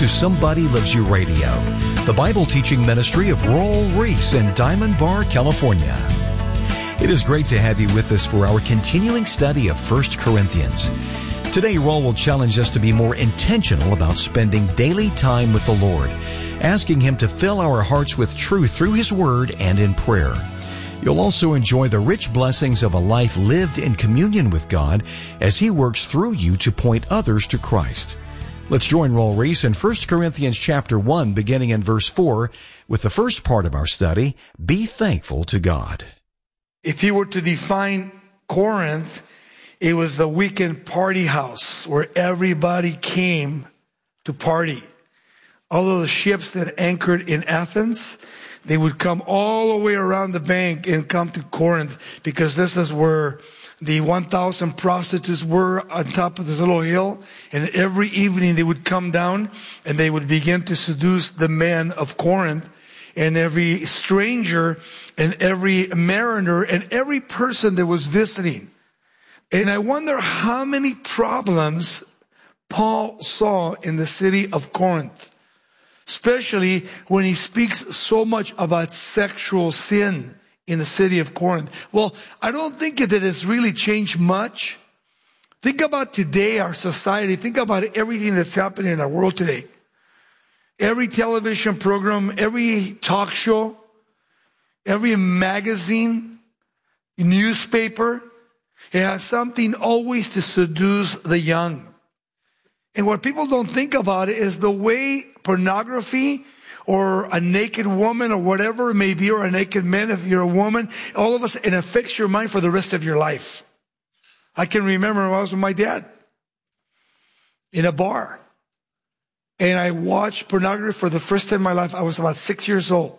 to Somebody Loves You Radio, the Bible teaching ministry of Raul Ries in Diamond Bar, California. It is great to have you with us for our continuing study of 1 Corinthians. Today, Raul will challenge us to be more intentional about spending daily time with the Lord, asking Him to fill our hearts with truth through His Word and in prayer. You'll also enjoy the rich blessings of a life lived in communion with God as He works through you to point others to Christ. Let's join Raul Ries in 1 Corinthians chapter 1, beginning in verse 4, with the first part of our study, Be Thankful to God. If you were to define Corinth, it was the weekend party house where everybody came to party. Although the ships that anchored in Athens, they would come all the way around the bank and come to Corinth because this is where the 1,000 prostitutes were on top of this little hill. And every evening they would come down and they would begin to seduce the men of Corinth. And every stranger and every mariner and every person that was visiting. And I wonder how many problems Paul saw in the city of Corinth, especially when he speaks so much about sexual sin in the city of Corinth. Well, I don't think that it's really changed much. Think about today, our society. Think about everything that's happening in our world today. Every television program, every talk show, every magazine, newspaper, it has something always to seduce the young. And what people don't think about it is the way pornography or a naked woman or whatever it may be, or a naked man if you're a woman, all of us, it affects your mind for the rest of your life. I can remember when I was with my dad in a bar. And I watched pornography for the first time in my life. I was about 6 years old.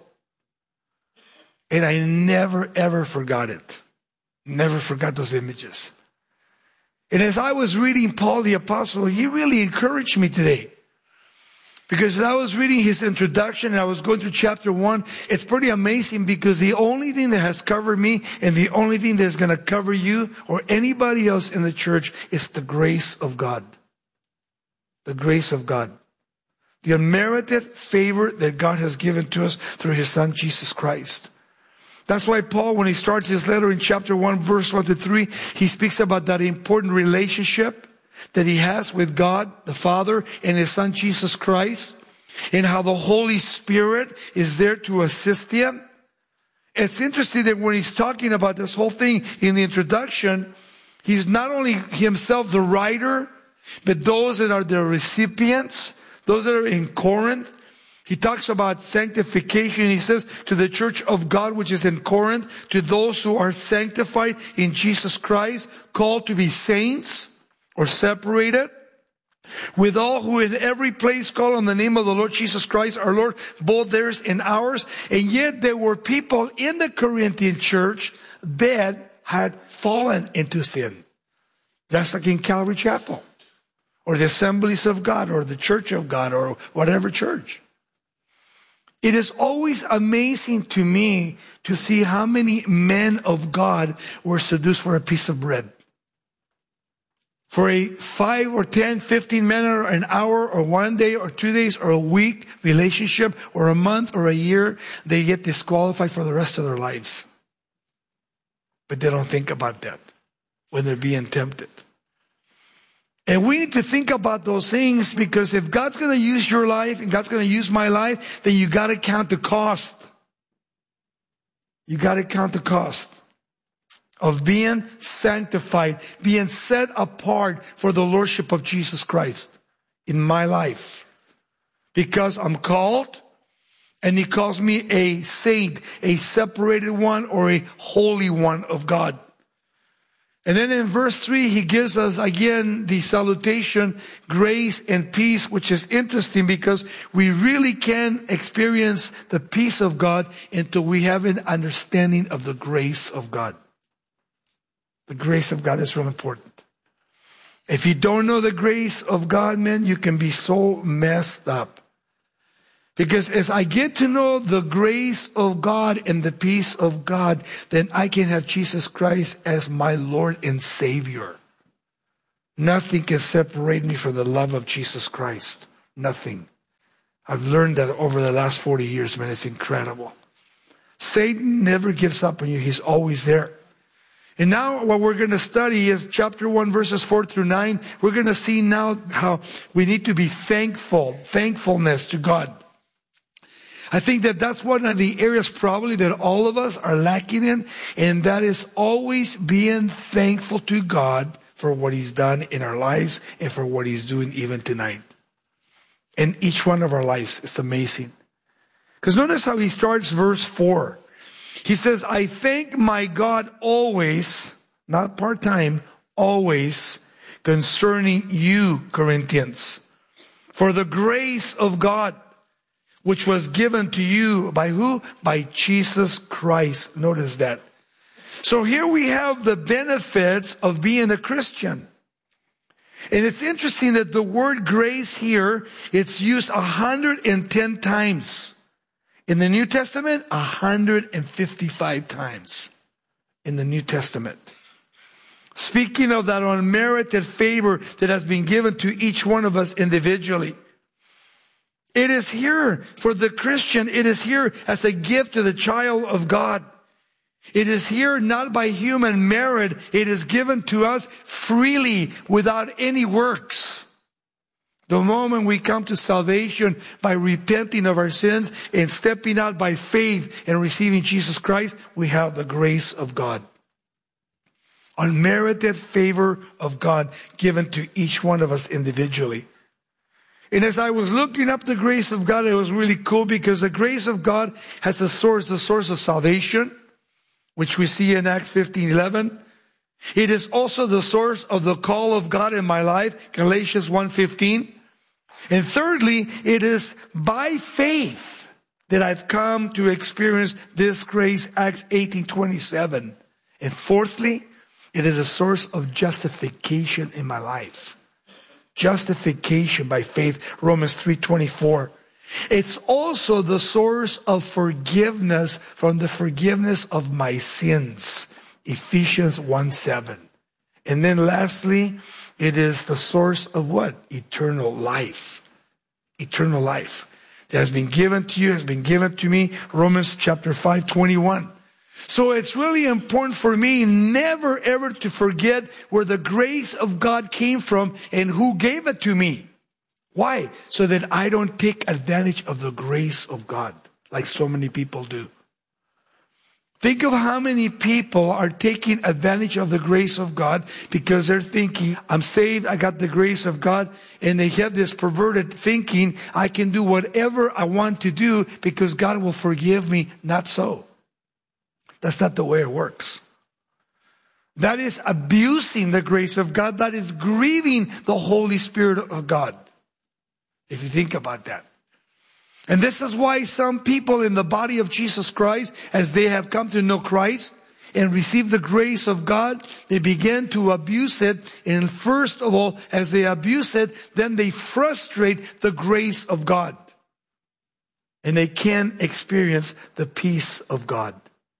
And I never, ever forgot it. Never forgot those images. And as I was reading Paul the Apostle, he really encouraged me today. Because as I was reading his introduction and I was going through chapter 1, it's pretty amazing because the only thing that has covered me and the only thing that's going to cover you or anybody else in the church is the grace of God. The grace of God. The unmerited favor that God has given to us through His Son, Jesus Christ. That's why Paul, when he starts his letter in chapter 1, verse 1 to 3, he speaks about that important relationship that he has with God, the Father, and His Son, Jesus Christ, and how the Holy Spirit is there to assist him. It's interesting that when he's talking about this whole thing in the introduction, he's not only himself the writer, but those that are the recipients, those that are in Corinth. He talks about sanctification. He says to the church of God, which is in Corinth, to those who are sanctified in Jesus Christ, called to be saints or separated, with all who in every place call on the name of the Lord Jesus Christ, our Lord, both theirs and ours. And yet there were people in the Corinthian church that had fallen into sin. That's like in Calvary Chapel, or the Assemblies of God, or the Church of God, or whatever church. It is always amazing to me to see how many men of God were seduced for a piece of bread. For a 5 or 10, 15 minute or an hour or 1 day or 2 days or a week relationship or a month or a year, they get disqualified for the rest of their lives. But they don't think about that when they're being tempted. And we need to think about those things, because if God's going to use your life and God's going to use my life, then you got to count the cost. You got to count the cost of being sanctified, being set apart for the Lordship of Jesus Christ in my life. Because I'm called, and He calls me a saint, a separated one, or a holy one of God. And then in verse 3, he gives us again the salutation, grace and peace, which is interesting because we really can experience the peace of God until we have an understanding of the grace of God. The grace of God is real important. If you don't know the grace of God, man, you can be so messed up. Because as I get to know the grace of God and the peace of God, then I can have Jesus Christ as my Lord and Savior. Nothing can separate me from the love of Jesus Christ. Nothing. I've learned that over the last 40 years, man. It's incredible. Satan never gives up on you. He's always there. And now what we're going to study is chapter 1, verses 4 through 9. We're going to see now how we need to be thankfulness to God. I think that that's one of the areas probably that all of us are lacking in, and that is always being thankful to God for what He's done in our lives and for what He's doing even tonight. In each one of our lives, it's amazing. Because notice how he starts verse 4. He says, I thank my God always, not part-time, always, concerning you, Corinthians, for the grace of God, which was given to you by who? By Jesus Christ. Notice that. So here we have the benefits of being a Christian. And it's interesting that the word grace here, it's used 110 times. In the New Testament, 155 times in the New Testament. Speaking of that unmerited favor that has been given to each one of us individually. It is here for the Christian. It is here as a gift to the child of God. It is here not by human merit. It is given to us freely without any works. The moment we come to salvation by repenting of our sins and stepping out by faith and receiving Jesus Christ, we have the grace of God. Unmerited favor of God given to each one of us individually. And as I was looking up the grace of God, it was really cool because the grace of God has the source of salvation, which we see in Acts 15:11. It is also the source of the call of God in my life, Galatians 1:15. And thirdly, it is by faith that I've come to experience this grace, Acts 18:27. And fourthly, it is a source of justification in my life. Justification by faith, Romans 3:24. It's also the source of forgiveness from the forgiveness of my sins, Ephesians 1:7. And then lastly, it is the source of what? Eternal life. Eternal life that has been given to you, has been given to me, Romans chapter 5:21. So it's really important for me never ever to forget where the grace of God came from and who gave it to me. Why? So that I don't take advantage of the grace of God like so many people do. Think of how many people are taking advantage of the grace of God because they're thinking, I'm saved, I got the grace of God, and they have this perverted thinking, I can do whatever I want to do because God will forgive me. Not so. That's not the way it works. That is abusing the grace of God. That is grieving the Holy Spirit of God. If you think about that. And this is why some people in the body of Jesus Christ, as they have come to know Christ and receive the grace of God, they begin to abuse it. And first of all, as they abuse it, then they frustrate the grace of God. And they can't experience the peace of God.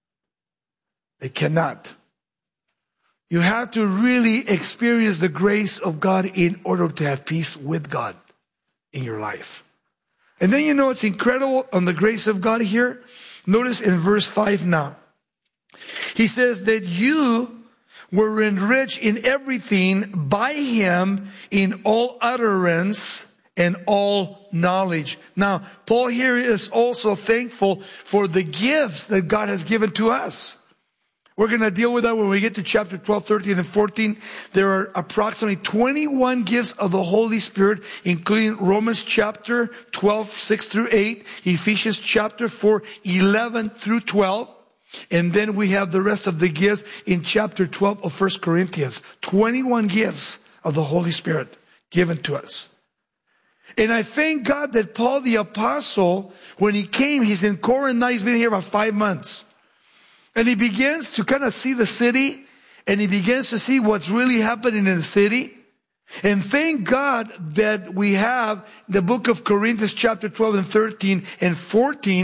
They cannot. You have to really experience the grace of God in order to have peace with God in your life. And then you know what's incredible on the grace of God here? Notice in verse 5 now. He says that you were enriched in everything by Him in all utterance and all knowledge. Now, Paul here is also thankful for the gifts that God has given to us. We're going to deal with that when we get to chapter 12, 13, and 14. There are approximately 21 gifts of the Holy Spirit, including Romans chapter 12, 6 through 8, Ephesians chapter 4, 11 through 12. And then we have the rest of the gifts in chapter 12 of 1 Corinthians. 21 gifts of the Holy Spirit given to us. And I thank God that Paul the Apostle, when he came, he's in Corinth now, he's been here about 5 months. And he begins to kind of see the city, and he begins to see what's really happening in the city. And thank God that we have the book of Corinthians chapter 12 and 13 and 14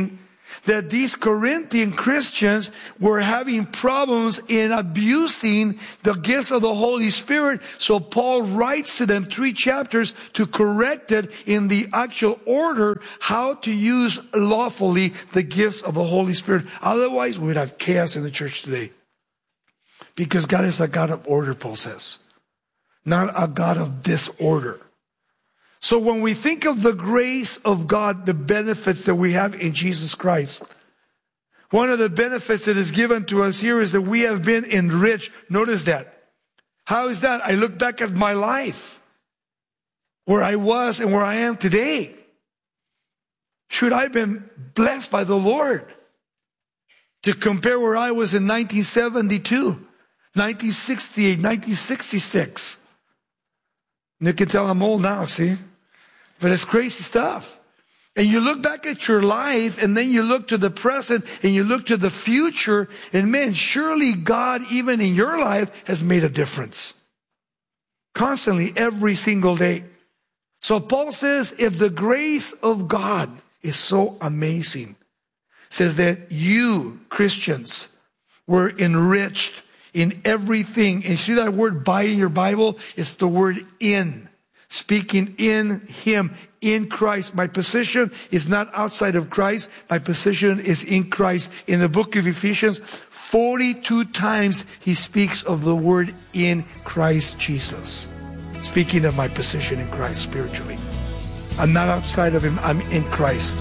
that these Corinthian Christians were having problems in abusing the gifts of the Holy Spirit. So Paul writes to them 3 chapters to correct it in the actual order, how to use lawfully the gifts of the Holy Spirit. Otherwise, we would have chaos in the church today. Because God is a God of order, Paul says, not a God of disorder. So when we think of the grace of God, the benefits that we have in Jesus Christ, one of the benefits that is given to us here is that we have been enriched. Notice that. How is that? I look back at my life, where I was and where I am today. Should I have been blessed by the Lord to compare where I was in 1972, 1968, 1966. And you can tell I'm old now, see? But it's crazy stuff. And you look back at your life, and then you look to the present, and you look to the future, and man, surely God, even in your life, has made a difference. Constantly, every single day. So Paul says, if the grace of God is so amazing, says that you, Christians, were enriched in everything. And you see that word by in your Bible? It's the word in. Speaking in Him, in Christ. My position is not outside of Christ. My position is in Christ. In the book of Ephesians, 42 times he speaks of the word in Christ Jesus. Speaking of my position in Christ spiritually. I'm not outside of Him. I'm in Christ.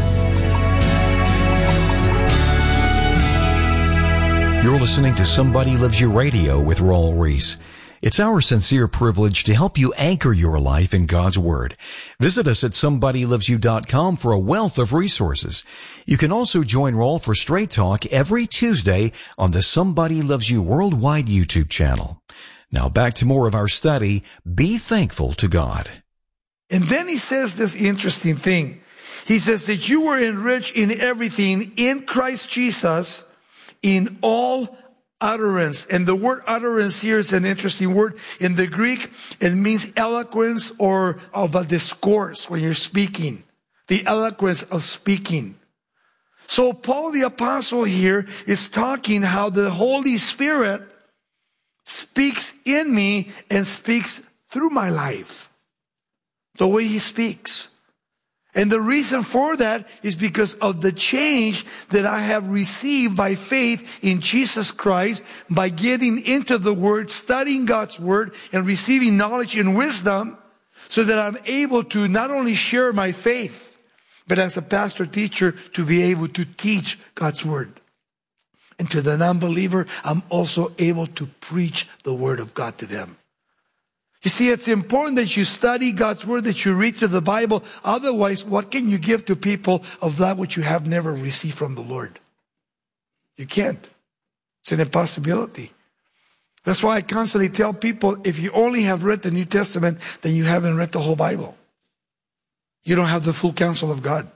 You're listening to Somebody Loves You Radio with Raul Ries. It's our sincere privilege to help you anchor your life in God's Word. Visit us at somebodylovesyou.com for a wealth of resources. You can also join Raul for Straight Talk every Tuesday on the Somebody Loves You Worldwide YouTube channel. Now back to more of our study, Be Thankful to God. And then he says this interesting thing. He says that you were enriched in everything in Christ Jesus, in all utterance. And the word utterance here is an interesting word. In the Greek, it means eloquence or of a discourse when you're speaking. The eloquence of speaking. So Paul the Apostle here is talking how the Holy Spirit speaks in me and speaks through my life. The way He speaks. And the reason for that is because of the change that I have received by faith in Jesus Christ, by getting into the Word, studying God's Word, and receiving knowledge and wisdom, so that I'm able to not only share my faith, but as a pastor teacher, to be able to teach God's Word. And to the non-believer, I'm also able to preach the Word of God to them. You see, it's important that you study God's Word, that you read through the Bible. Otherwise, what can you give to people of that which you have never received from the Lord? You can't. It's an impossibility. That's why I constantly tell people, if you only have read the New Testament, then you haven't read the whole Bible. You don't have the full counsel of God.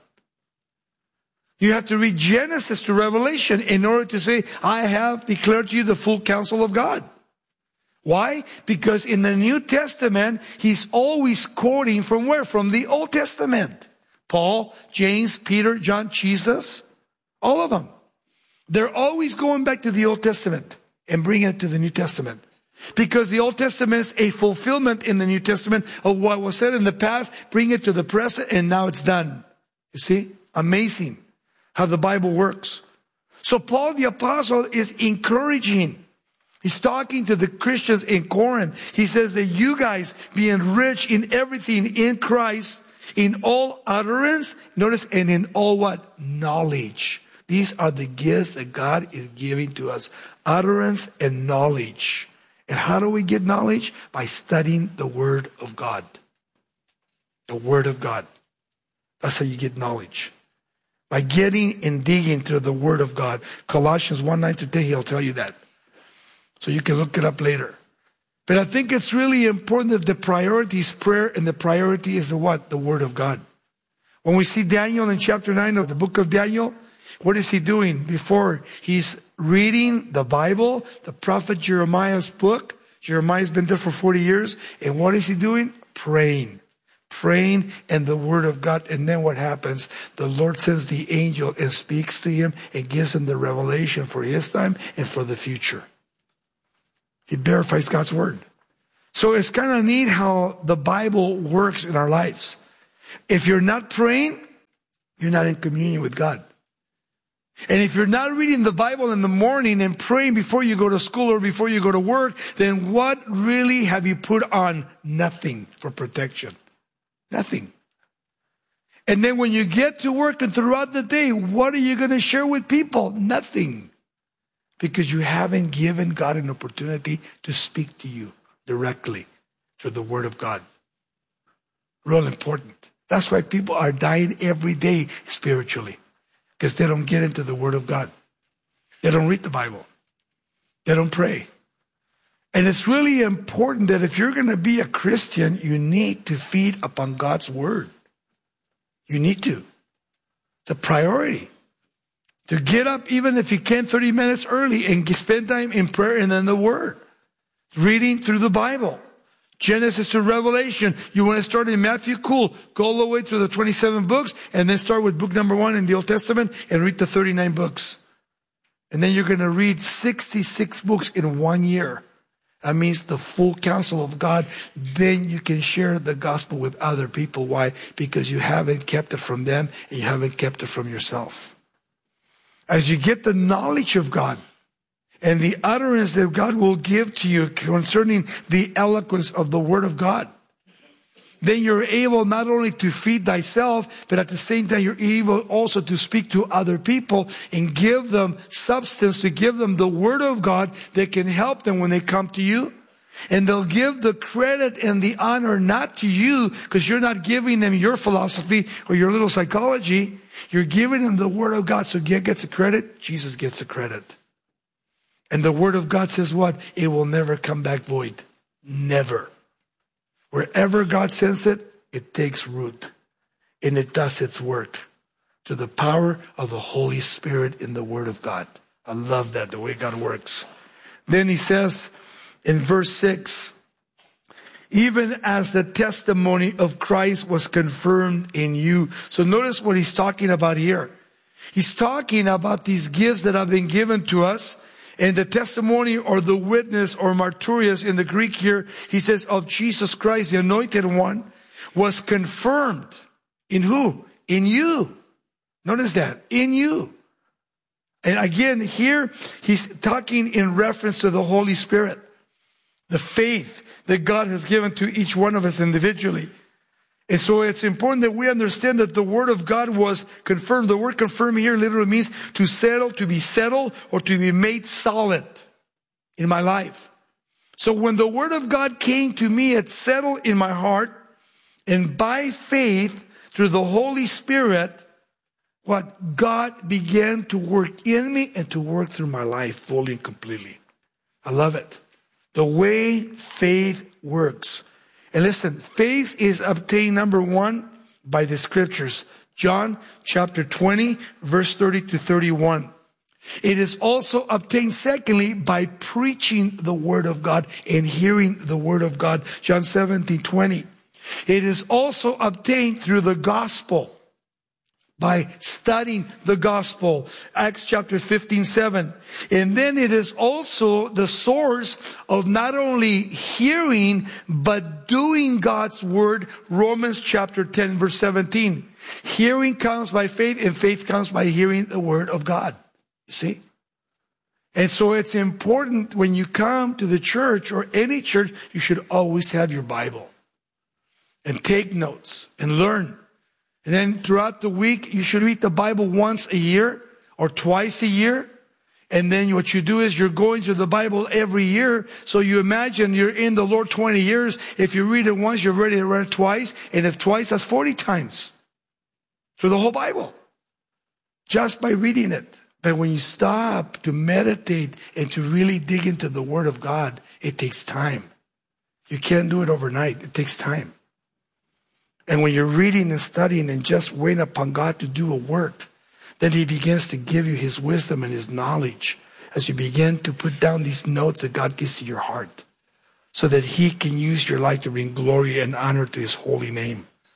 You have to read Genesis to Revelation in order to say, I have declared to you the full counsel of God. Why? Because in the New Testament, he's always quoting from where? From the Old Testament. Paul, James, Peter, John, Jesus, all of them. They're always going back to the Old Testament and bringing it to the New Testament. Because the Old Testament is a fulfillment in the New Testament of what was said in the past, bring it to the present, and now it's done. You see? Amazing how the Bible works. So Paul the Apostle is encouraging. He's talking to the Christians in Corinth. He says that you guys be enriched in everything in Christ, in all utterance, notice, and in all what? Knowledge. These are the gifts that God is giving to us. Utterance and knowledge. And how do we get knowledge? By studying the Word of God. The Word of God. That's how you get knowledge. By getting and digging through the Word of God. Colossians 1:9-10, he'll tell you that. So you can look it up later. But I think it's really important that the priority is prayer and the priority is the what? The Word of God. When we see Daniel in chapter 9 of the book of Daniel, what is he doing before? He's reading the Bible, the prophet Jeremiah's book. Jeremiah's been there for 40 years. And what is he doing? Praying. praying and the Word of God. And then what happens? The Lord sends the angel and speaks to him and gives him the revelation for his time and for the future. He verifies God's Word. So it's kind of neat how the Bible works in our lives. If you're not praying, you're not in communion with God. And if you're not reading the Bible in the morning and praying before you go to school or before you go to work, then what really have you put on? Nothing for protection. Nothing. And then when you get to work and throughout the day, what are you going to share with people? Nothing. Because you haven't given God an opportunity to speak to you directly through the Word of God. Real important. That's why people are dying every day spiritually. Because they don't get into the Word of God. They don't read the Bible. They don't pray. And it's really important that if you're going to be a Christian, you need to feed upon God's Word. You need to. It's a priority. To get up, even if you can, 30 minutes early and spend time in prayer and in the Word. Reading through the Bible. Genesis to Revelation. You want to start in Matthew? Cool. Go all the way through the 27 books and then start with book number 1 in the Old Testament and read the 39 books. And then you're going to read 66 books in 1 year. That means the full counsel of God. Then you can share the gospel with other people. Why? Because you haven't kept it from them and you haven't kept it from yourself. As you get the knowledge of God, and the utterance that God will give to you concerning the eloquence of the Word of God, then you're able not only to feed thyself, but at the same time you're able also to speak to other people and give them substance, to give them the Word of God that can help them when they come to you. And they'll give the credit and the honor not to you, because you're not giving them your philosophy or your little psychology. You're giving them the Word of God. So God gets the credit, Jesus gets the credit. And the Word of God says what? It will never come back void. Never. Wherever God sends it, it takes root. And it does its work to the power of the Holy Spirit in the Word of God. I love that, the way God works. Then he says in verse 6, even as the testimony of Christ was confirmed in you. So notice what he's talking about here. He's talking about these gifts that have been given to us. And the testimony or the witness or martyrios in the Greek here, he says of Jesus Christ, the anointed one, was confirmed. In who? In you. Notice that. In you. And again, here he's talking in reference to the Holy Spirit. The faith that God has given to each one of us individually. And so it's important that we understand that the Word of God was confirmed. The word confirm here literally means to settle, to be settled, or to be made solid in my life. So when the Word of God came to me, it settled in my heart. And by faith, through the Holy Spirit, what God began to work in me and to work through my life fully and completely. I love it. The way faith works. And listen, faith is obtained, number 1, by the Scriptures. John chapter 20, verse 30 to 31. It is also obtained, secondly, by preaching the Word of God and hearing the Word of God. John 17:20. It is also obtained through the gospel, by studying the gospel. Acts chapter 15:7. And then it is also the source of not only hearing, but doing God's word. Romans chapter 10, verse 17. Hearing comes by faith, and faith comes by hearing the Word of God. You see? And so it's important when you come to the church or any church, you should always have your Bible. And take notes and learn. And then throughout the week, you should read the Bible once a year or twice a year. And then what you do is you're going through the Bible every year. So you imagine you're in the Lord 20 years. If you read it once, you're ready to read it twice. And if twice, that's 40 times. Through the whole Bible. Just by reading it. But when you stop to meditate and to really dig into the Word of God, it takes time. You can't do it overnight. It takes time. And when you're reading and studying and just waiting upon God to do a work, then He begins to give you His wisdom and His knowledge as you begin to put down these notes that God gives to your heart so that He can use your life to bring glory and honor to His holy name.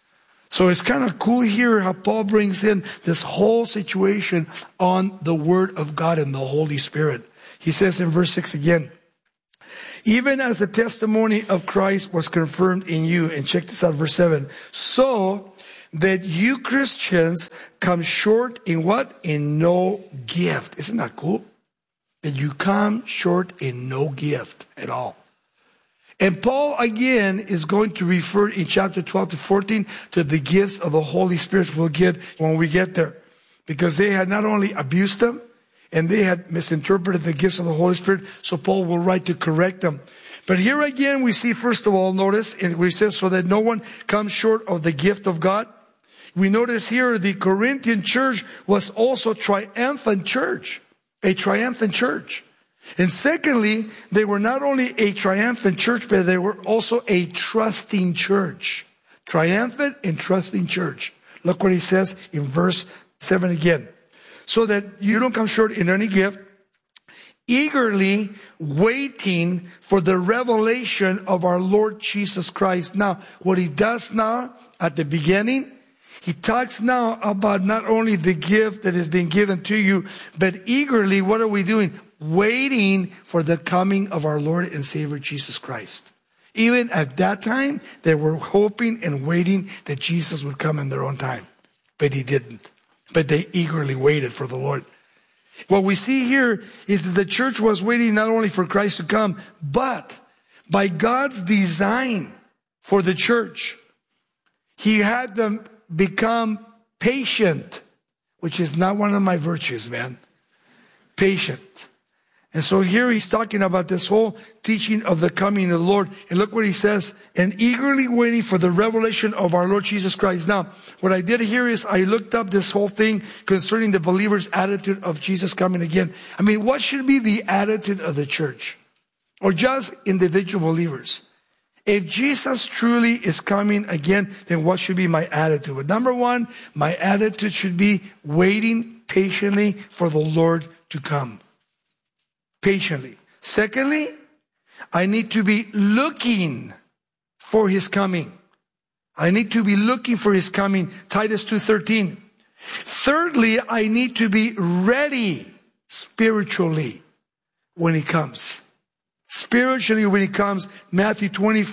So it's kind of cool here how Paul brings in this whole situation on the Word of God and the Holy Spirit. He says in verse 6 again, even as the testimony of Christ was confirmed in you, and check this out, verse 7, so that you Christians come short in what? In no gift. Isn't that cool? That you come short in no gift at all. And Paul, again, is going to refer in chapter 12 to 14 to the gifts of the Holy Spirit we'll get when we get there. Because they had not only abused them, and they had misinterpreted the gifts of the Holy Spirit, so Paul will write to correct them. But here again, we see, first of all, notice, and where he says, so that no one comes short of the gift of God. We notice here the Corinthian church was also a triumphant church. And secondly, they were not only a triumphant church, but they were also a trusting church. Triumphant and trusting church. Look what he says in verse 7 again. So that you don't come short in any gift, eagerly waiting for the revelation of our Lord Jesus Christ. Now, what he does now at the beginning, he talks now about not only the gift that is being given to you, but eagerly, what are we doing? Waiting for the coming of our Lord and Savior Jesus Christ. Even at that time, they were hoping and waiting that Jesus would come in their own time. But he didn't. But they eagerly waited for the Lord. What we see here is that the church was waiting not only for Christ to come, but by God's design for the church, he had them become patient, which is not one of my virtues, man. Patient. And so here he's talking about this whole teaching of the coming of the Lord. And look what he says, and eagerly waiting for the revelation of our Lord Jesus Christ. Now, what I did here is I looked up this whole thing concerning the believer's attitude of Jesus coming again. I mean, what should be the attitude of the church? Or just individual believers? If Jesus truly is coming again, then what should be my attitude? But number one, my attitude should be waiting patiently for the Lord to come. Patiently. Secondly, I need to be looking for his coming. I need to be looking for his coming. Titus 2:13. Thirdly, I need to be ready spiritually when he comes. Spiritually when he comes. Matthew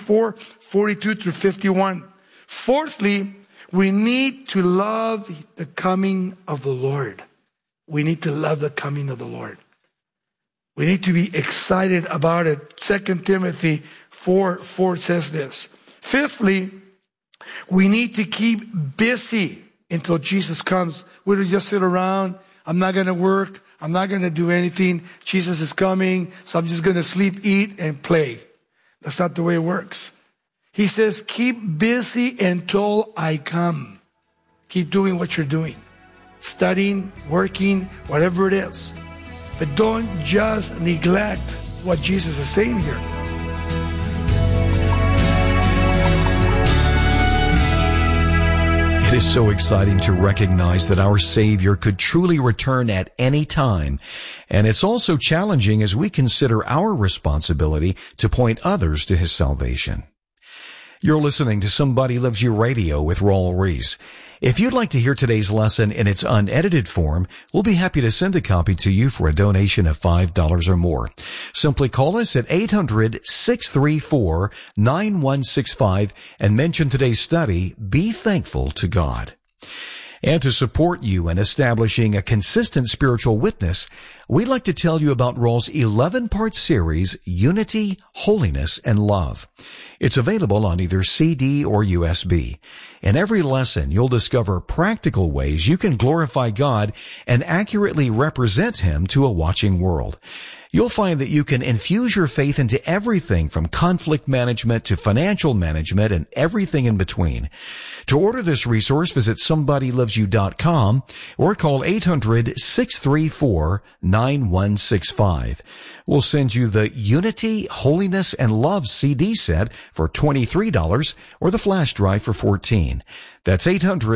24:42-51. Fourthly, we need to love the coming of the Lord. We need to love the coming of the Lord. We need to be excited about it. 2 Timothy 4:4 says this. Fifthly, we need to keep busy until Jesus comes. We don't just sit around. I'm not going to work. I'm not going to do anything. Jesus is coming, so I'm just going to sleep, eat, and play. That's not the way it works. He says, keep busy until I come. Keep doing what you're doing. Studying, working, whatever it is. But don't just neglect what Jesus is saying here. It is so exciting to recognize that our Savior could truly return at any time. And it's also challenging as we consider our responsibility to point others to his salvation. You're listening to Somebody Loves You Radio with Raul Ries. If you'd like to hear today's lesson in its unedited form, we'll be happy to send a copy to you for a donation of $5 or more. Simply call us at 800-634-9165 and mention today's study, Be Thankful to God. And to support you in establishing a consistent spiritual witness, we'd like to tell you about Raul's 11-part series, Unity, Holiness, and Love. It's available on either CD or USB. In every lesson, you'll discover practical ways you can glorify God and accurately represent him to a watching world. You'll find that you can infuse your faith into everything from conflict management to financial management and everything in between. To order this resource, visit somebodylovesyou.com or call 800-634-9165. We'll send you the Unity, Holiness, and Love CD set for $23 or the flash drive for $14. That's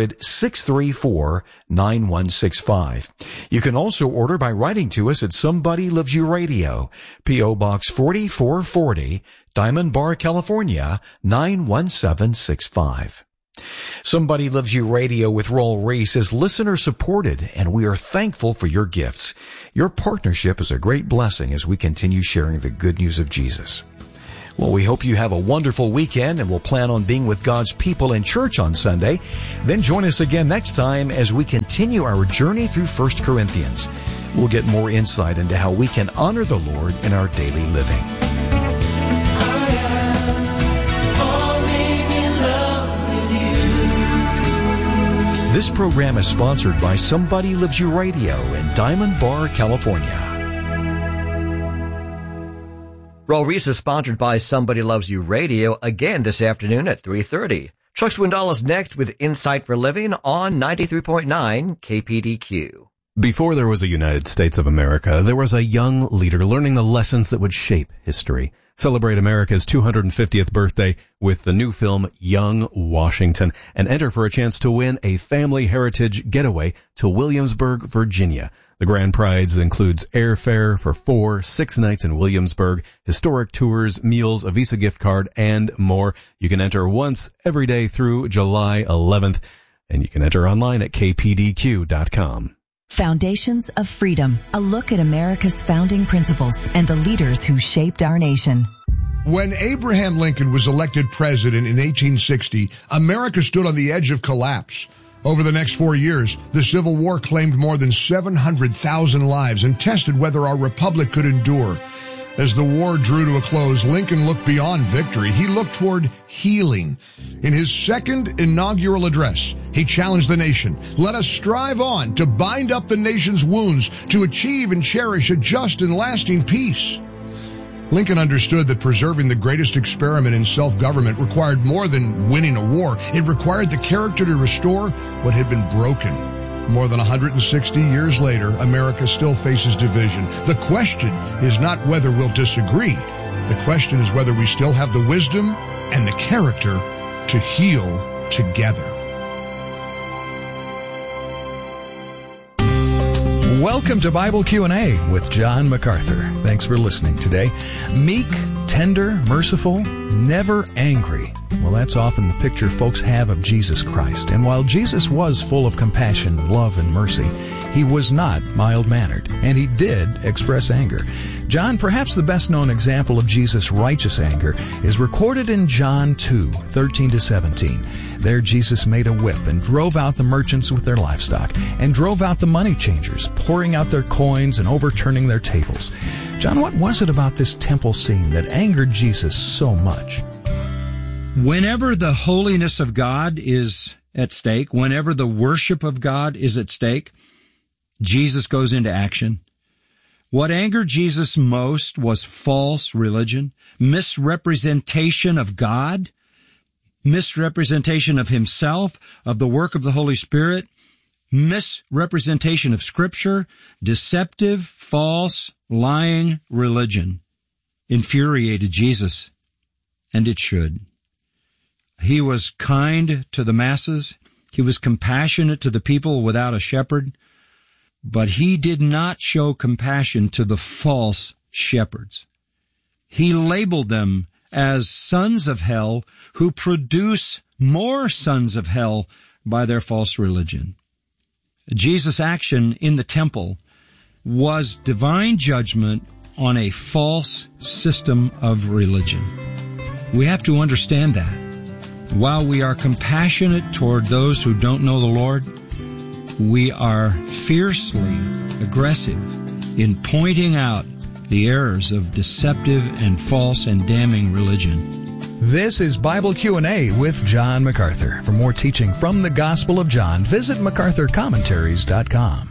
800-634-9165. You can also order by writing to us at Somebody Loves You Radio, P.O. Box 4440, Diamond Bar, California, 91765. Somebody Loves You Radio with Roll Reese is listener supported, and we are thankful for your gifts. Your partnership is a great blessing as we continue sharing the good news of Jesus. Well, we hope you have a wonderful weekend, and we'll plan on being with God's people in church on Sunday. Then join us again next time as we continue our journey through 1 Corinthians. We'll get more insight into how we can honor the Lord in our daily living. This program is sponsored by Somebody Loves You Radio in Diamond Bar, California. Roll Reese is sponsored by Somebody Loves You Radio again this afternoon at 3:30. Chuck Swindoll is next with Insight for Living on 93.9 KPDQ. Before there was a United States of America, there was a young leader learning the lessons that would shape history. Celebrate America's 250th birthday with the new film Young Washington and enter for a chance to win a family heritage getaway to Williamsburg, Virginia. The grand prize includes airfare for 4-6 nights in Williamsburg, historic tours, meals, a Visa gift card, and more. You can enter once every day through July 11th, and you can enter online at kpdq.com. Foundations of Freedom, a look at America's founding principles and the leaders who shaped our nation. When Abraham Lincoln was elected president in 1860, America stood on the edge of collapse. Over the next 4 years, the Civil War claimed more than 700,000 lives and tested whether our republic could endure. As the war drew to a close, Lincoln looked beyond victory. He looked toward healing. In his second inaugural address, he challenged the nation. Let us strive on to bind up the nation's wounds, to achieve and cherish a just and lasting peace. Lincoln understood that preserving the greatest experiment in self-government required more than winning a war. It required the character to restore what had been broken. More than 160 years later, America still faces division. The question is not whether we'll disagree. The question is whether we still have the wisdom and the character to heal together. Welcome to Bible Q&A with John MacArthur. Thanks for listening today. Meek, tender, merciful, never angry. Well, that's often the picture folks have of Jesus Christ. And while Jesus was full of compassion, love, and mercy, he was not mild-mannered, and he did express anger. John, perhaps the best-known example of Jesus' righteous anger, is recorded in John 2:13-17. There Jesus made a whip and drove out the merchants with their livestock, and drove out the money changers, pouring out their coins and overturning their tables. John, what was it about this temple scene that angered Jesus so much? Whenever the holiness of God is at stake, whenever the worship of God is at stake, Jesus goes into action. What angered Jesus most was false religion, misrepresentation of God, misrepresentation of himself, of the work of the Holy Spirit, misrepresentation of Scripture, deceptive, false, lying religion infuriated Jesus, and it should. He was kind to the masses. He was compassionate to the people without a shepherd, but he did not show compassion to the false shepherds. He labeled them as sons of hell who produce more sons of hell by their false religion. Jesus' action in the temple was divine judgment on a false system of religion. We have to understand that. While we are compassionate toward those who don't know the Lord, we are fiercely aggressive in pointing out the errors of deceptive and false and damning religion. This is Bible Q&A with John MacArthur. For more teaching from the Gospel of John, visit MacArthurCommentaries.com.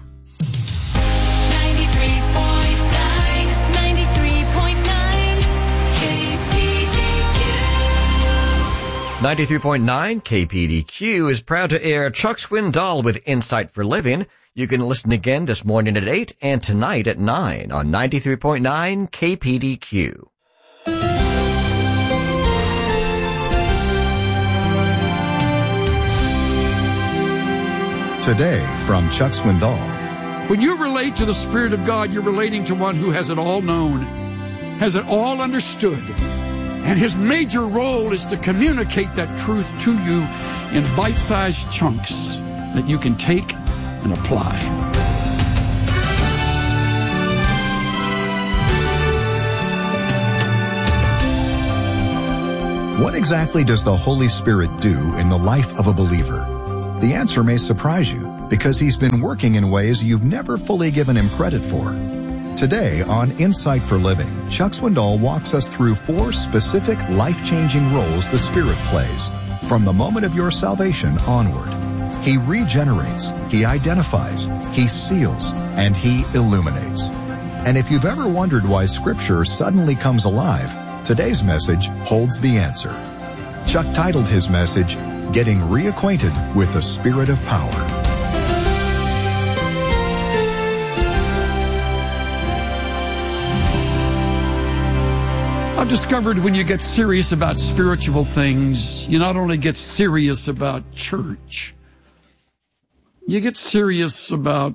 93.9 KPDQ is proud to air Chuck Swindoll with Insight for Living. You can listen again this morning at 8 and tonight at 9 on 93.9 KPDQ. Today from Chuck Swindoll. When you relate to the Spirit of God, you're relating to one who has it all known, has it all understood. And his major role is to communicate that truth to you in bite-sized chunks that you can take and apply. What exactly does the Holy Spirit do in the life of a believer? The answer may surprise you because He's been working in ways you've never fully given Him credit for. Today on Insight for Living, Chuck Swindoll walks us through 4 specific life-changing roles the Spirit plays from the moment of your salvation onward. He regenerates, He identifies, He seals, and He illuminates. And if you've ever wondered why Scripture suddenly comes alive, today's message holds the answer. Chuck titled his message, Getting Reacquainted with the Spirit of Power. I've discovered when you get serious about spiritual things, you not only get serious about church, you get serious about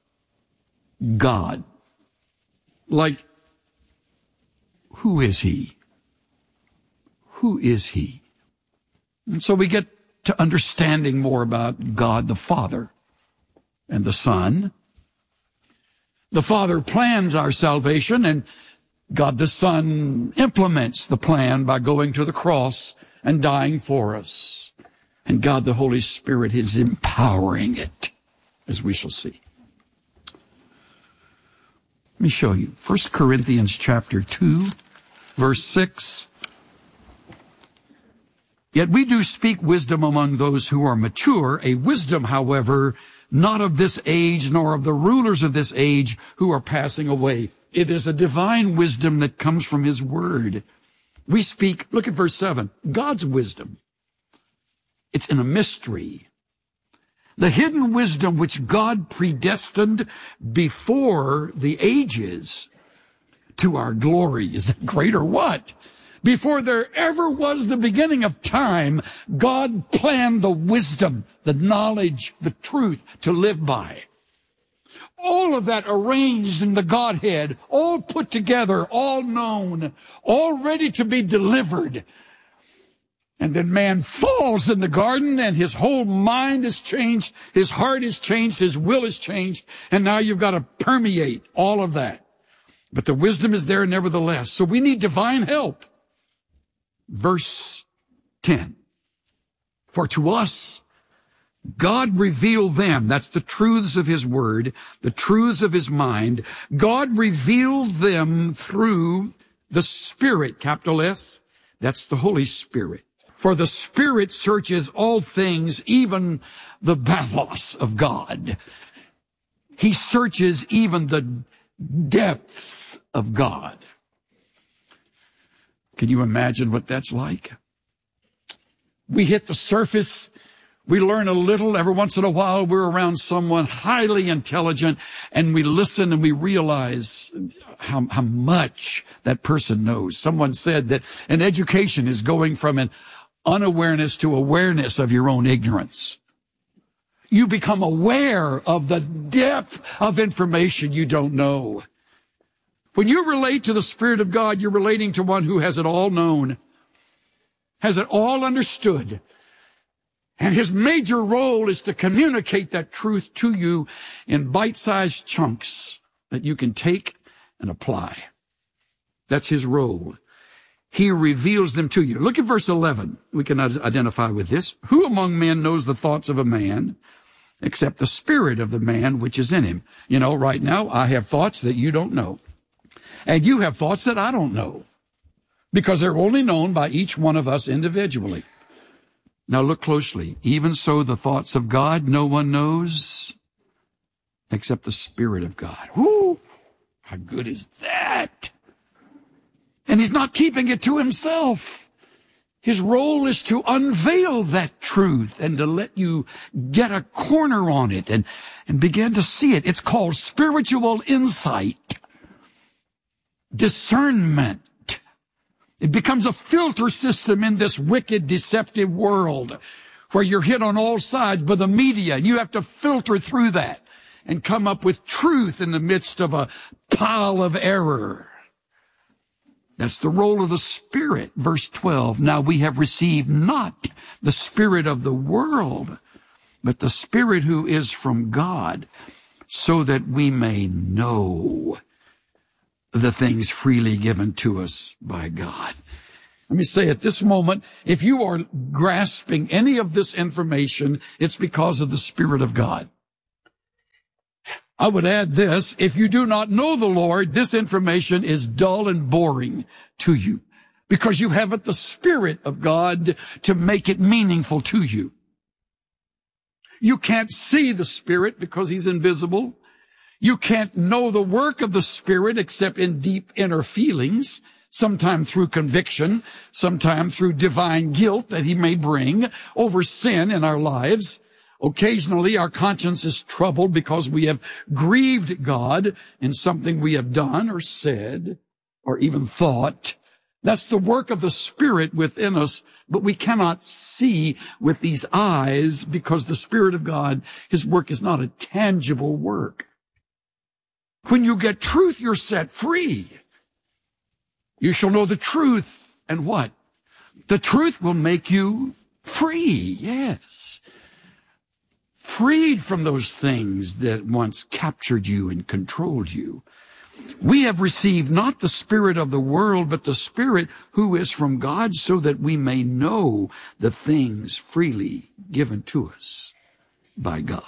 God. Like, who is He? Who is He? And so we get to understanding more about God the Father and the Son. The Father plans our salvation, and God the Son implements the plan by going to the cross and dying for us. And God the Holy Spirit is empowering it, as we shall see. Let me show you. 1 Corinthians chapter 2, verse 6. Yet we do speak wisdom among those who are mature, a wisdom, however, not of this age, nor of the rulers of this age who are passing away. It is a divine wisdom that comes from His Word. We speak, look at verse 7, God's wisdom. It's in a mystery. The hidden wisdom which God predestined before the ages to our glory. Is that great or what? Before there ever was the beginning of time, God planned the wisdom, the knowledge, the truth to live by. All of that arranged in the Godhead, all put together, all known, all ready to be delivered. And then man falls in the garden and his whole mind is changed, his heart is changed, his will is changed, and now you've got to permeate all of that. But the wisdom is there nevertheless. So we need divine help. Verse 10. For to us, God revealed them, that's the truths of His Word, the truths of His mind. God revealed them through the Spirit, capital S, that's the Holy Spirit. For the Spirit searches all things, even the bathos of God. He searches even the depths of God. Can you imagine what that's like? We hit the surface. We learn a little. Every once in a while, we're around someone highly intelligent, and we listen and we realize how much that person knows. Someone said that an education is going from an unawareness to awareness of your own ignorance. You become aware of the depth of information you don't know. When you relate to the Spirit of God, you're relating to one who has it all known, has it all understood. And His major role is to communicate that truth to you in bite-sized chunks that you can take and apply. That's His role. He reveals them to you. Look at verse 11. We can identify with this. Who among men knows the thoughts of a man except the spirit of the man which is in him? You know, right now I have thoughts that you don't know. And you have thoughts that I don't know, because they're only known by each one of us individually. Now look closely. Even so, the thoughts of God no one knows except the Spirit of God. Whoo! How good is that? And He's not keeping it to Himself. His role is to unveil that truth and to let you get a corner on it and begin to see it. It's called spiritual insight. Discernment. It becomes a filter system in this wicked, deceptive world where you're hit on all sides by the media, and you have to filter through that and come up with truth in the midst of a pile of error. That's the role of the Spirit. Verse 12, now we have received not the spirit of the world, but the Spirit who is from God, so that we may know the things freely given to us by God. Let me say at this moment, if you are grasping any of this information, it's because of the Spirit of God. I would add this, if you do not know the Lord, this information is dull and boring to you, because you haven't the Spirit of God to make it meaningful to you. You can't see the Spirit because He's invisible. You can't know the work of the Spirit except in deep inner feelings, sometime through conviction, sometime through divine guilt that He may bring over sin in our lives. Occasionally our conscience is troubled because we have grieved God in something we have done or said or even thought. That's the work of the Spirit within us, but we cannot see with these eyes because the Spirit of God, His work is not a tangible work. When you get truth, you're set free. You shall know the truth, and what? The truth will make you free, yes. Freed from those things that once captured you and controlled you. We have received not the spirit of the world, but the Spirit who is from God, so that we may know the things freely given to us by God.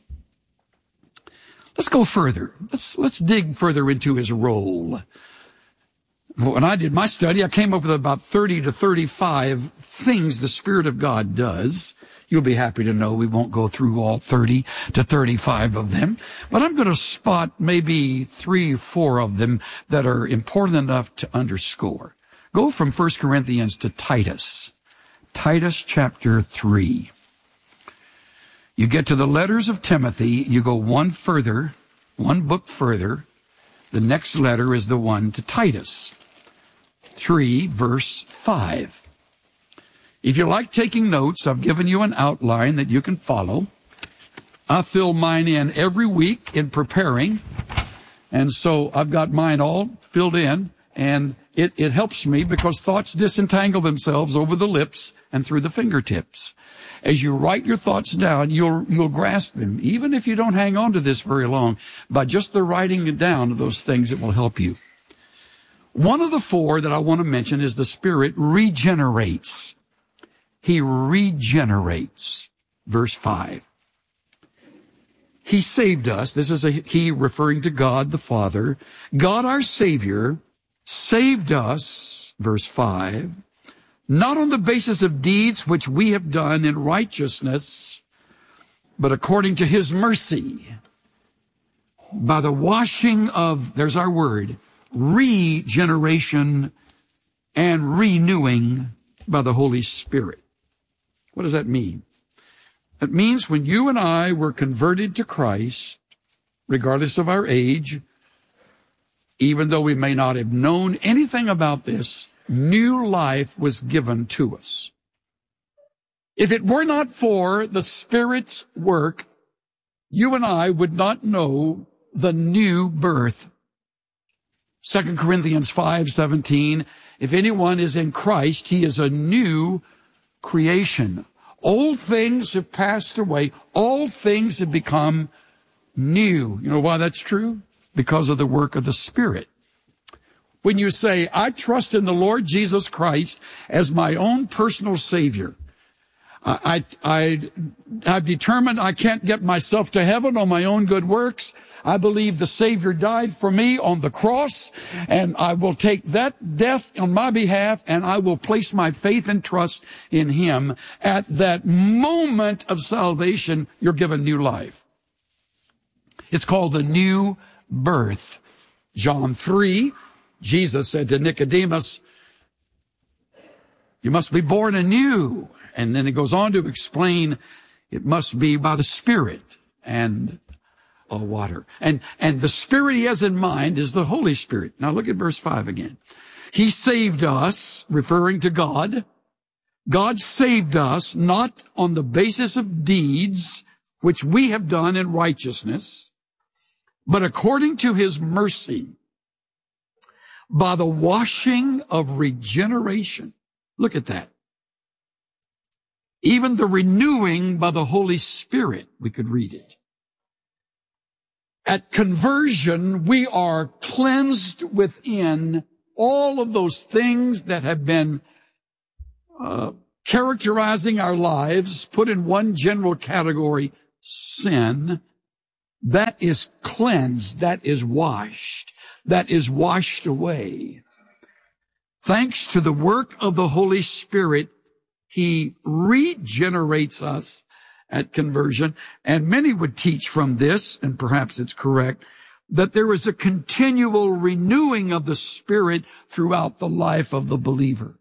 Let's go further. Let's dig further into His role. When I did my study, I came up with about 30 to 35 things the Spirit of God does. You'll be happy to know we won't go through all 30 to 35 of them, but I'm going to spot maybe 3 or 4 of them that are important enough to underscore. Go from 1 Corinthians to Titus. Titus chapter 3. You get to the letters of Timothy, you go one book further. The next letter is the one to Titus. 3 verse 5. If you like taking notes, I've given you an outline that you can follow. I fill mine in every week in preparing, and so I've got mine all filled in, and it helps me because thoughts disentangle themselves over the lips and through the fingertips. As you write your thoughts down, you'll grasp them, even if you don't hang on to this very long. By just the writing it down of those things, it will help you. One of the 4 that I want to mention is the Spirit regenerates. He regenerates. Verse 5. He saved us. This is He referring to God the Father. God our Savior saved us, verse 5, not on the basis of deeds which we have done in righteousness, but according to His mercy, by the washing of, there's our word, regeneration and renewing by the Holy Spirit. What does that mean? It means when you and I were converted to Christ, regardless of our age, even though we may not have known anything about this, new life was given to us. If it were not for the Spirit's work, you and I would not know the new birth. 2 Corinthians 5:17, if anyone is in Christ, he is a new creation. Old things have passed away. All things have become new. You know why that's true? Because of the work of the Spirit. When you say, I trust in the Lord Jesus Christ as my own personal Savior, I've determined I can't get myself to heaven on my own good works. I believe the Savior died for me on the cross, and I will take that death on my behalf, and I will place my faith and trust in Him. At that moment of salvation, you're given new life. It's called the new birth. John 3, Jesus said to Nicodemus, you must be born anew. And then it goes on to explain it must be by the Spirit and water. And the Spirit He has in mind is the Holy Spirit. Now look at verse 5 again. He saved us, referring to God. God saved us not on the basis of deeds which we have done in righteousness, but according to His mercy, by the washing of regeneration. Look at that. even the renewing by the Holy Spirit. We could read it. At conversion, we are cleansed within all of those things that have been characterizing our lives, put in one general category, sin. That is cleansed, that is washed away. Thanks to the work of the Holy Spirit, He regenerates us at conversion. And many would teach from this, and perhaps it's correct, that there is a continual renewing of the Spirit throughout the life of the believer.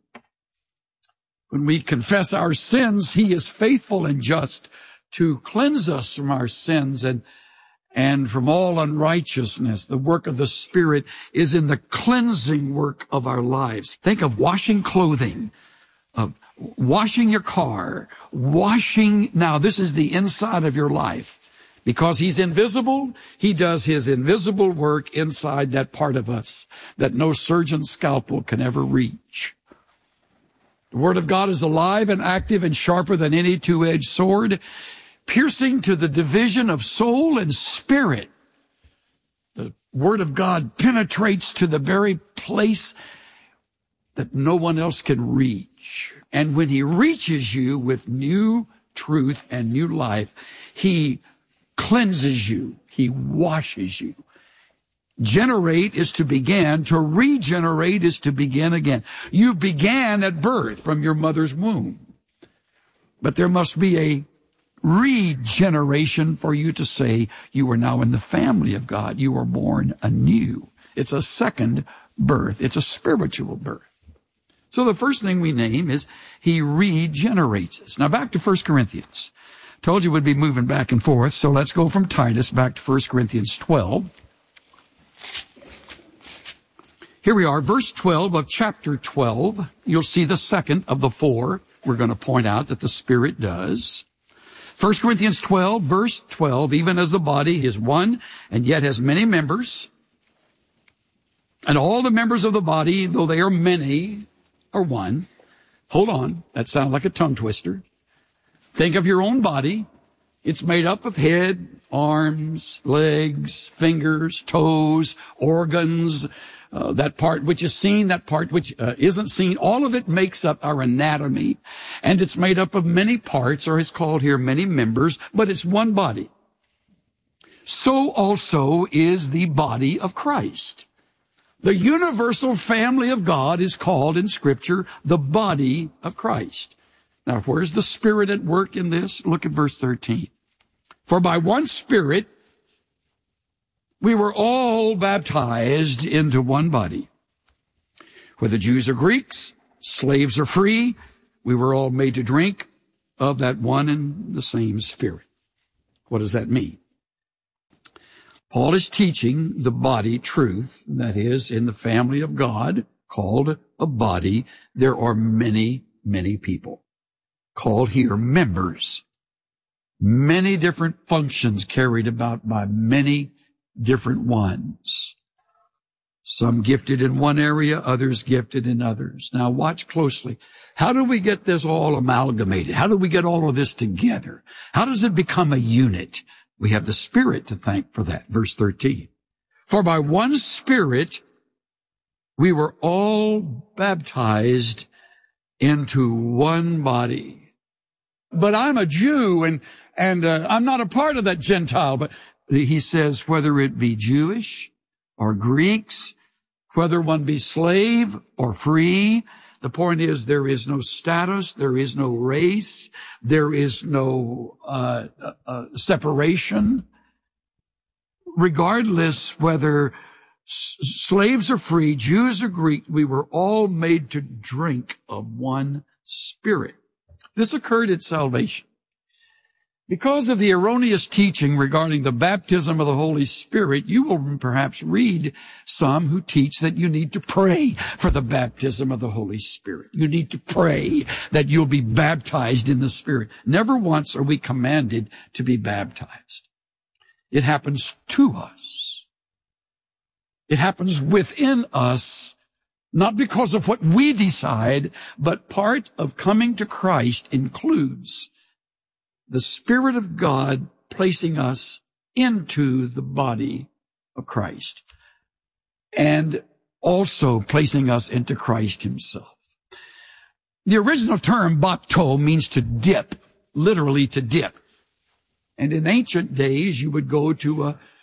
When we confess our sins, He is faithful and just to cleanse us from our sins and from all unrighteousness. The work of the Spirit is in the cleansing work of our lives. Think of washing clothing, of washing your car, now this is the inside of your life. Because He's invisible, He does His invisible work inside that part of us that no surgeon's scalpel can ever reach. The Word of God is alive and active and sharper than any two-edged sword, piercing to the division of soul and spirit. The Word of God penetrates to the very place that no one else can reach. And when He reaches you with new truth and new life, He cleanses you. He washes you. Generate is to begin. To regenerate is to begin again. You began at birth from your mother's womb. But there must be a regeneration for you to say you are now in the family of God. You are born anew. It's a second birth. It's a spiritual birth. So the first thing we name is He regenerates us. Now back to 1 Corinthians. Told you we'd be moving back and forth, so let's go from Titus back to 1 Corinthians 12. Here we are, verse 12 of chapter 12. You'll see the second of the four we're going to point out that the Spirit does. 1 Corinthians 12, verse 12, even as the body is one and yet has many members, and all the members of the body, though they are many, are one. Hold on, that sounds like a tongue twister. Think of your own body. It's made up of head, arms, legs, fingers, toes, organs, that part which is seen, that part which isn't seen. All of it makes up our anatomy, and it's made up of many parts, or is called here many members, but it's one body. So also is the body of Christ. The universal family of God is called in Scripture the body of Christ. Now, where's the Spirit at work in this? Look at verse 13. For by one Spirit we were all baptized into one body. Whether Jews or Greeks, slaves or free, we were all made to drink of that one and the same Spirit. What does that mean? Paul is teaching the body truth, that is, in the family of God, called a body, there are many, many people, called here members. Many different functions carried about by many different ones. Some gifted in one area, others gifted in others. Now watch closely. How do we get this all amalgamated? How do we get all of this together? How does it become a unit? We have the Spirit to thank for that. Verse 13. For by one Spirit we were all baptized into one body. But I'm a Jew and I'm not a part of that Gentile. But he says, whether it be Jewish or Greeks, whether one be slave or free, the point is there is no status, there is no race, there is no separation. Regardless whether slaves or free, Jews or Greeks, we were all made to drink of one Spirit. This occurred at salvation. Because of the erroneous teaching regarding the baptism of the Holy Spirit, you will perhaps read some who teach that you need to pray for the baptism of the Holy Spirit. You need to pray that you'll be baptized in the Spirit. Never once are we commanded to be baptized. It happens to us. It happens within us Not because of what we decide, but part of coming to Christ includes the Spirit of God placing us into the body of Christ and also placing us into Christ himself. The original term bapto means to dip, literally to dip. And in ancient days, you would go to